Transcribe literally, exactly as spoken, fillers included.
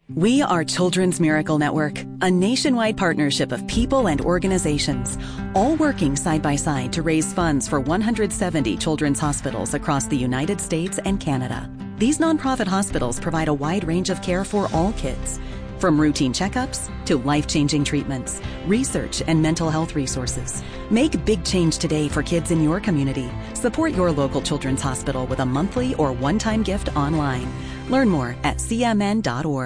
We are Children's Miracle Network, a nationwide partnership of people and organizations, all working side by side to raise funds for one hundred seventy children's hospitals across the United States and Canada. These nonprofit hospitals provide a wide range of care for all kids, from routine checkups to life-changing treatments, research, and mental health resources. Make big change today for kids in your community. Support your local children's hospital with a monthly or one-time gift online. Learn more at c m n dot org.